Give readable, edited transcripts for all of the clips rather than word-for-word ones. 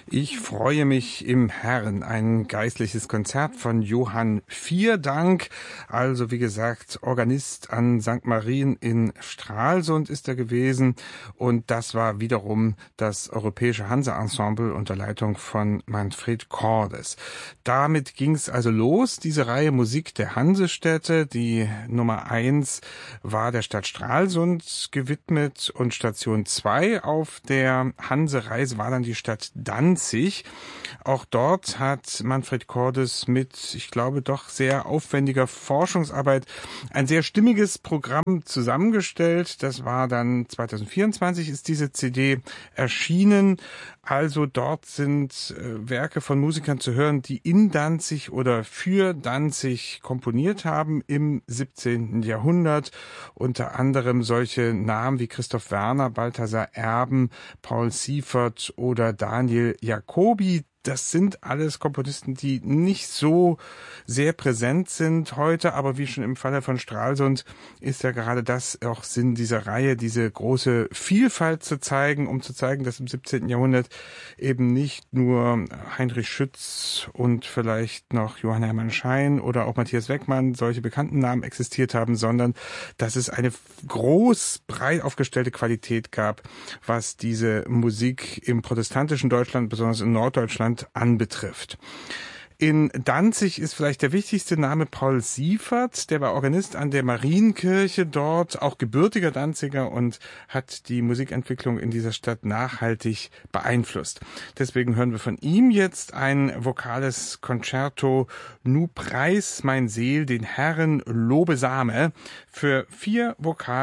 Ich freue mich im Herrn. Ein geistliches Konzert von Johann Vierdank. Also wie gesagt, Organist an St. Marien in Stralsund ist er gewesen. Und das war wiederum das Europäische Hanse-Ensemble unter Leitung von Manfred Cordes. Damit ging es also los, diese Reihe Musik der Hansestädte. Die Nummer 1 war der Stadt Stralsund gewidmet und Station 2 auf der Hanse-Reise war dann die Stadt Danzig. Auch dort hat Manfred Cordes mit, ich glaube, doch sehr aufwendiger Forschungsarbeit ein sehr stimmiges Programm zusammengestellt. Das war dann 2024 ist diese CD erschienen. Also dort sind Werke von Musikern zu hören, die in Danzig oder für Danzig komponiert haben im 17. Jahrhundert. Unter anderem solche Namen wie Christoph Werner, Balthasar Erben, Paul Siefert oder Daniel Jacobi. Das sind alles Komponisten, die nicht so sehr präsent sind heute, aber wie schon im Falle von Stralsund ist ja gerade das auch Sinn dieser Reihe, diese große Vielfalt zu zeigen, um zu zeigen, dass im 17. Jahrhundert eben nicht nur Heinrich Schütz und vielleicht noch Johann Hermann Schein oder auch Matthias Weckmann, solche bekannten Namen existiert haben, sondern dass es eine groß breit aufgestellte Qualität gab, was diese Musik im protestantischen Deutschland, besonders in Norddeutschland, anbetrifft. In Danzig ist vielleicht der wichtigste Name Paul Siefert, der war Organist an der Marienkirche dort, auch gebürtiger Danziger und hat die Musikentwicklung in dieser Stadt nachhaltig beeinflusst. Deswegen hören wir von ihm jetzt ein vokales Concerto Nu preis mein Seel den Herren lobesame für 4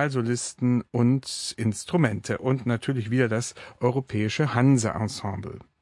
Vokalsolisten und Instrumente und natürlich wieder das Europäische Hanse-Ensemble.